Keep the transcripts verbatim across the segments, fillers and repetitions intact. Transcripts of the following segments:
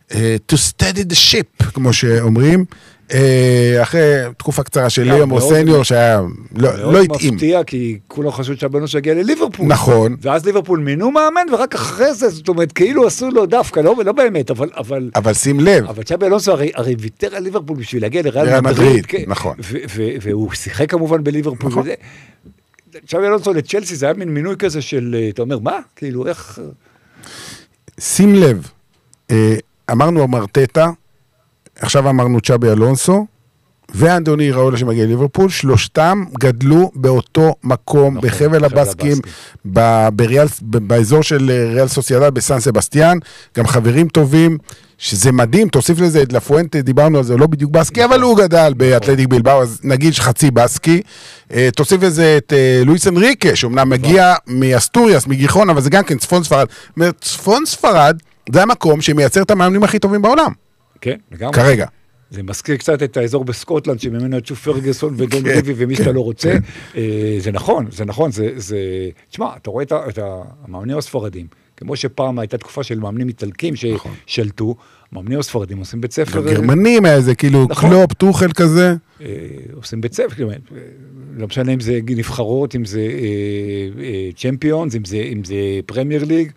to steady the ship, כמו שאומרים, אחרי תקופה קצרה של ליאם רוסניור, שהיה לא התאים. מאוד מפתיע, כי כולו חשוב שהבנו שהגיע לליברפול. נכון. ואז ליברפול מינו מאמן, ורק אחרי זה, זאת אומרת, כאילו עשו לו דווקא, לא באמת, אבל... אבל שים לב. אבל צ'אבי אלונסו הרי ויתר על ליברפול בשביל להגיע לריאל מדריד. נכון. והוא שיחק כמובן בליברפול. נכון. צ'אבי אלונסו לצ'לסי, זה היה מין מינוי כזה של, אתה אומר, מה? כאילו, איך... שים לב, אמרנו אמרטטה, עכשיו אמרנו צ'אבי אלונסו, ואנדוני ראולה שמגיע ליברפול, שלושתם גדלו באותו מקום, נכון, בחבל הבסקים, בריאל, באזור של ריאל סוסיידד, בסן סבסטיאן, גם חברים טובים, שזה מדהים, תוסיף לזה את לפואנטה, דיברנו על זה, לא בדיוק בסקי, נכון. אבל הוא גדל באתלטיק בלבאו, אז נגיד שחצי בסקי, תוסיף לזה את לואיס אנריקה, שאומנם מגיע מאסטוריאס, מגיחון, אבל זה גם כן צפון ספרד, צפון ספרד, זה המקום שמייצר את המאמנים הכי טובים בעולם. כן, לגמרי. כרגע. זה מזכיר קצת את האזור בסקוטלנד, שממנו יצאו פרגוסון ודון ריבי ומי שאתה לא רוצה. זה נכון, זה נכון, זה... תשמע, אתה רואה את המאמנים הספרדים, כמו שפעם הייתה תקופה של מאמנים איטלקים ששלטו, מאמנים הספרדים עושים בית ספר... גרמנים איזה, כאילו קלופ, טוחל כזה. עושים בית ספר, לא משנה אם זה נבחרות, אם זה צ'מפיונס, אם זה פרמייר ליג.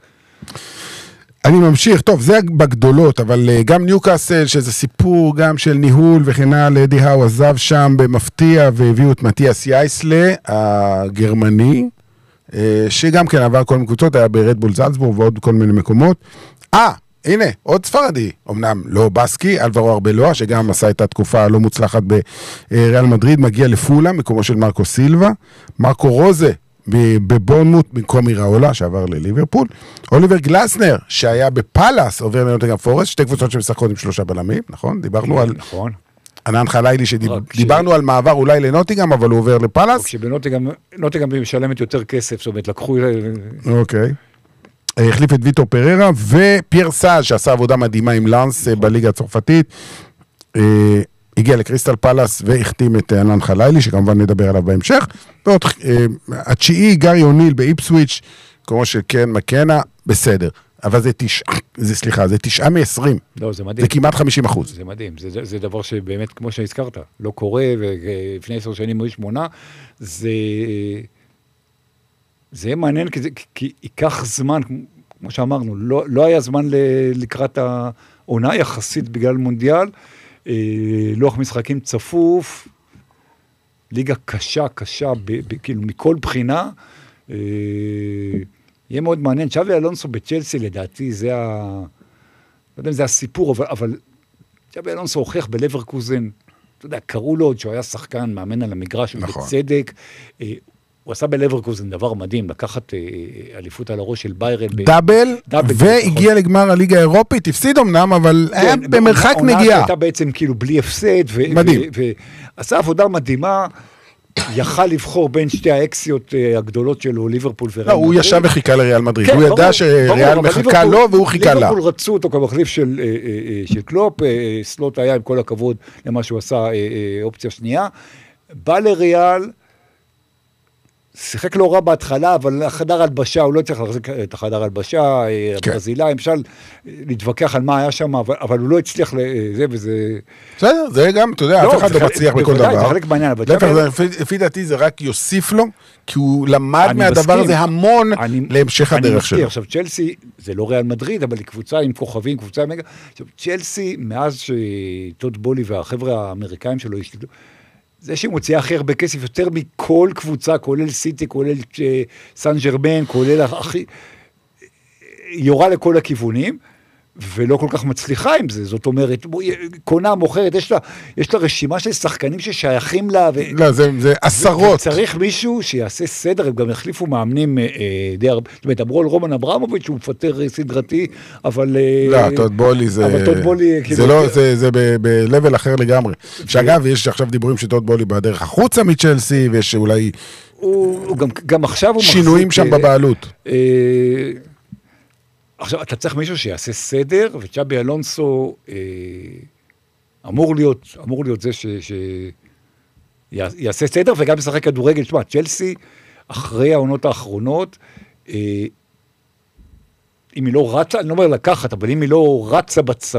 אני ממשיך, טוב, זה בגדולות, אבל גם ניוקאסל, שזה סיפור גם של ניהול וכן הלאה, אדי האו עזב שם במפתיע, והביאו את מתיאס יייסלה, הגרמני, שגם כן עבר כל מיני קבוצות, היה ברדבול זלצבורג ועוד כל מיני מקומות. אה, הנה, עוד ספרדי, אמנם לא בסקי, אלברו ארבלואה, שגם עשה את התקופה הלא מוצלחת בריאל מדריד, מגיע לפולה, מקומו של מרקו סילבה, מרקו רוזה, בבורנמוט, במקום איראולה, שעבר לליברפול. אוליבר גלסנר, שהיה בפלאס, עובר לנוטינגהאם פורסט, שתי קבוצות שמשחקות עם שלושה בלמים, נכון? דיברנו על... נכון. ענן חלילי, שדיברנו על מעבר אולי לנוטינגהאם, אבל הוא עובר לפלאס. כשבנוטינגהאם משלמת יותר כסף, זאת אומרת, לקחו... אוקיי. החליף את ויטור פררה, ופייר סאז' שעשה עבודה מדהימה עם לנס בליגה הצרפתית. הגיע לקריסטל פלאס והחתים את ענן חלילי, שכמובן נדבר עליו בהמשך. ועוד, התשיעי, גארי אוניל באיפסוויץ', כמו שקרן מקנה, בסדר. אבל זה תשעה, זה סליחה, זה תשעה מ-עשרים. לא, זה מדהים. זה כמעט חמישים אחוז. זה מדהים, זה, זה דבר שבאמת, כמו שהזכרת, לא קורה, ולפני עשר שנים היו שמונה, זה, זה מעניין, כי, זה, כי ייקח זמן, כמו שאמרנו, לא, לא היה זמן ל, לקראת העונה יחסית בגלל מונדיאל, לוח משחקים צפוף, ליגה קשה, קשה, ב, ב, כאילו מכל בחינה, יהיה מאוד מעניין. צ'אבי אלונסו בצ'לסי, לדעתי, זה ה... לא יודע אם זה הסיפור, אבל, אבל צ'אבי אלונסו הוכיח בלברקוזן, אתה יודע, קראו לו עוד שהוא היה שחקן, מאמן על המגרש, נכון. בצדק, הוא עשה בלברקוזן דבר מדהים, לקחת אליפות על הראש של ביירן. דאבל, דאבל והגיע נכון. לגמר הליגה האירופית, הפסיד אמנם, אבל כן, היה במרחק נגיעה. העונה הייתה בעצם כאילו בלי הפסד, ו- מדהים. ועשה עבודה מדהימה, יכל לבחור בין שתי האקסיות הגדולות שלו, ליברפול וריאל מדריד. הוא ישב וחיכה לריאל מדריד, הוא ידע שריאל מחכה לו והוא חיכה לה. ליברפול רצו אותו כמחליף של קלופ, סלוט היה עם כל הכבוד למה שהוא עשה אופציה שנייה, בא לריאל, שיחק לא רע בהתחלה, אבל החדר הלבשה, הוא לא צריך להחזיק את החדר הלבשה, הברזילה, למשל, להתווכח על מה היה שם, אבל הוא לא הצליח לזה וזה... בסדר, זה גם, אתה יודע, אף אחד לא מצליח בכל דבר. זה חלק בעניין, אבל... לפי דעתי זה רק יוסיף לו, כי הוא למד מהדבר הזה המון להמשך הדרך שלו. עכשיו, צ'לסי, זה לא ריאל מדריד, אבל היא קבוצה עם כוכבים, קבוצה מגה... עכשיו, צ'לסי, מאז שטוד בולי והחבר'ה האמריקאים שלו השתתפו, זה שהיא מוציאה הכי הרבה כסף, יותר מכל קבוצה, כולל סיטי, כולל סן ג'רמן, כולל הכי... יורה לכל הכיוונים, ולא כל כך מצליחה עם זה. זאת אומרת, קונה, מוכרת, יש לה, יש לה רשימה של שחקנים ששייכים לה. ו... לא, זה, זה עשרות. וצריך מישהו שיעשה סדר, הם גם החליפו מאמנים אה, די הרבה. זאת אומרת, אמרו על רומן אברמוביץ' שהוא מפטר סדרתי, אבל... לא, טוד בולי זה... אבל טוד בולי... זה כאילו... לא, זה, זה ב-level אחר לגמרי. שאגב, יש עכשיו דיבורים שטוד בולי בדרך החוצה מצ'לסי, ויש אולי... הוא, הוא גם, גם עכשיו הוא שינויים מחזיק... שם בבעלות. אה, עכשיו, אתה צריך מישהו שיעשה סדר, וצ'אבי אלונסו אה, אמור להיות, אמור להיות זה ש, ש, יעשה סדר, וגם ישחק כדורגל. שמה, צ'לסי, אחרי העונות האחרונות, אה, אם היא לא רצה, אני לא אומר לקחת, אבל אם היא לא רצה בצמא,